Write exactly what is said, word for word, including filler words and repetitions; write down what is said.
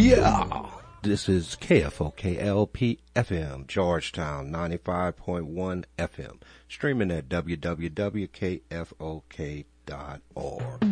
Yeah. This is K F O K L P F M, Georgetown, ninety-five point one F M. Streaming at w w w dot k f o k dot org.